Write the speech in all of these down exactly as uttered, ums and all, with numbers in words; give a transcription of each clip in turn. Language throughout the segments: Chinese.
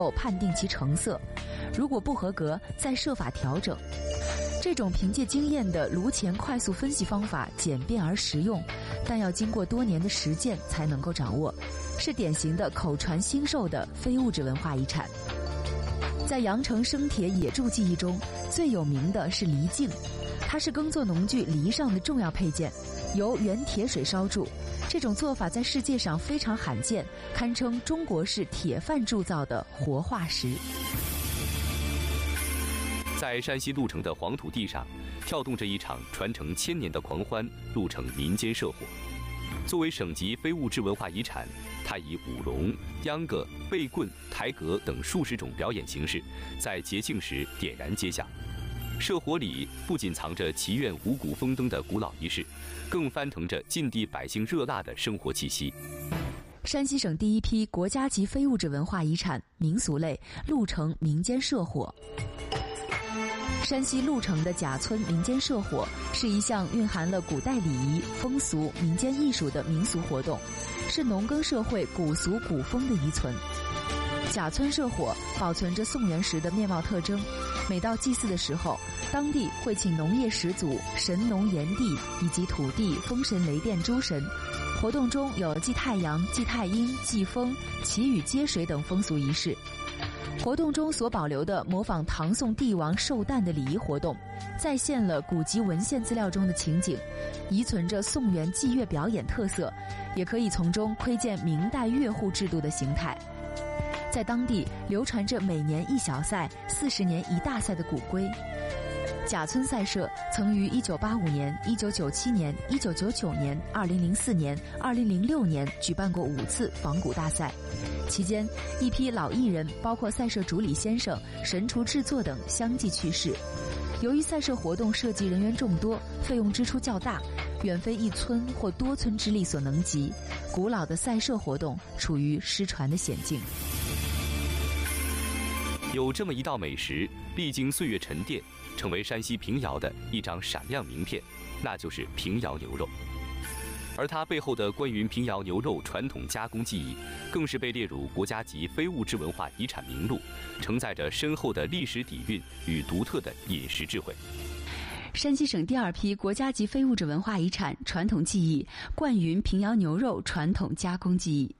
判定其成色，如果不合格，再设法调整。这种凭借经验的炉前快速分析方法简便而实用，但要经过多年的实践才能够掌握，是典型的口传心授的非物质文化遗产。在阳城生铁冶铸技艺中，最有名的是梨镜，它是耕作农具梨上的重要配件，由原铁水烧铸。这种做法在世界上非常罕见，堪称中国式铁饭铸造的活化石。 在山西鹿城的黄土地上，跳动着一场传承千年的狂欢——鹿城民间社火。作为省级非物质文化遗产，它以舞龙、秧歌、背棍、抬革等数十种表演形式，在节庆时点燃街巷。社火里不仅藏着祈愿五谷丰登的古老仪式，更翻腾着近地百姓热辣的生活气息。 山西省第一批国家级非物质文化遗产民俗类鹿城民间社火。山西鹿城的贾村民间社火是一项蕴含了古代礼仪、风俗、民间艺术的民俗活动，是农耕社会古俗古风的遗存。贾村社火保存着宋元时的面貌特征，每到祭祀的时候，当地会请农业始祖、神农炎帝以及土地、风神雷电诸神。活动中有祭太阳、祭太阴、祭风、祈雨接水等风俗仪式。活动中所保留的模仿唐宋帝王寿诞的礼仪活动，再现了古籍文献资料中的情景，遗存着宋元祭乐表演特色，也可以从中窥见明代乐户制度的形态。在当地流传着每年一小赛、四十年一大赛的古规。贾村赛社曾于一九八五年、一九九七年、一九九九年、二零零四年、二零零六年举办过五次仿古大赛。期间，一批老艺人，包括赛社主理先生、神厨制作等相继去世。由于赛社活动涉及人员众多，费用支出较大，远非一村或多村之力所能及，古老的赛社活动处于失传的险境。 有这么一道美食，历经岁月沉淀，成为山西平遥的一张闪亮名片，那就是平遥牛肉。而它背后的关于平遥牛肉传统加工技艺，更是被列入国家级非物质文化遗产名录，承载着深厚的历史底蕴与独特的饮食智慧。 山西省第二批国家级非物质文化遗产传统技艺——灌云平遥牛肉传统加工技艺。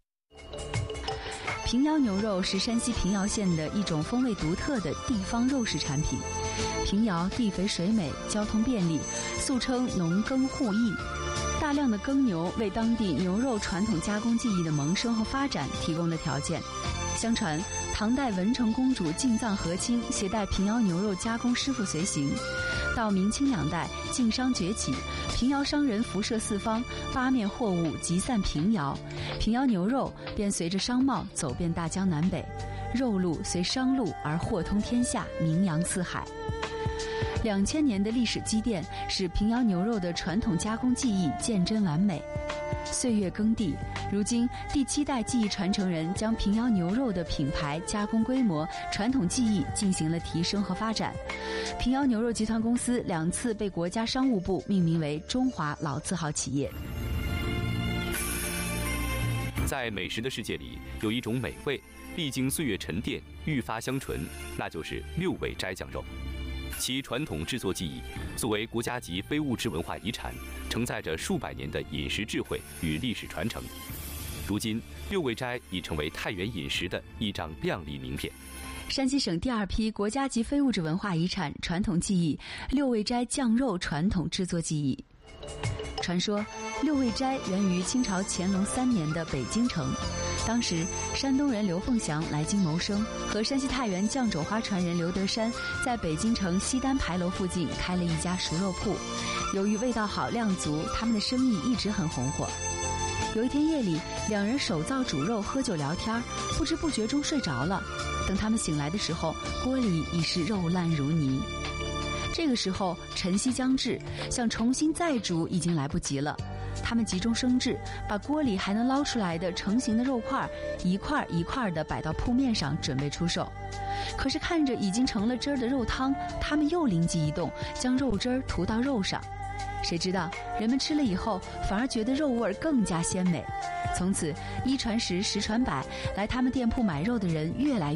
平遥牛肉是山西平遥县的一种风味独特的地方肉食产品。平遥地肥水美，交通便利，素称农耕互益。大量的耕牛为当地牛肉传统加工技艺的萌生和发展提供了条件。相传，唐代文成公主进藏和亲，携带平遥牛肉加工师傅随行。到明清两代，晋商崛起，平遥商人辐射四方，八面货物集散平遥，平遥牛肉便随着商贸走遍大江南北，肉路随商路而货通天下，名扬四海。两千年的历史积淀，使平遥牛肉的传统加工技艺见真完美。岁月更替，如今第七代技艺传承人将平遥牛肉的品牌、加工规模、传统技艺进行了提升和发展。平遥牛肉集团公司两次被国家商务部命名为中华老字号企业。 在美食的世界里，有一种美味历经岁月沉淀，愈发香醇，那就是六味斋酱肉。其传统制作技艺作为国家级非物质文化遗产，承载着数百年的饮食智慧与历史传承。如今，六味斋已成为太原饮食的一张亮丽名片。 山西省第二批国家级非物质文化遗产传统技艺——六味斋酱肉传统制作技艺。传说，六味斋源于清朝乾隆三年的北京城。当时，山东人刘凤祥来京谋生，和山西太原酱肘花传人刘德山在北京城西单牌楼附近开了一家熟肉铺。由于味道好、量足，他们的生意一直很红火。有一天夜里，两人手造煮肉、喝酒聊天，不知不觉中睡着了。等他们醒来的时候，锅里已是肉烂如泥。这个时候晨曦将至，想重新再煮已经来不及了。他们急中生智，把锅里还能捞出来的成型的肉块一块一块地摆到铺面上，准备出售。可是看着已经成了汁儿的肉汤，他们又灵机一动，将肉汁儿涂到肉上。谁知道人们吃了以后，反而觉得肉味更加鲜美。从此一传十，十传百，来他们店铺买肉的人越来越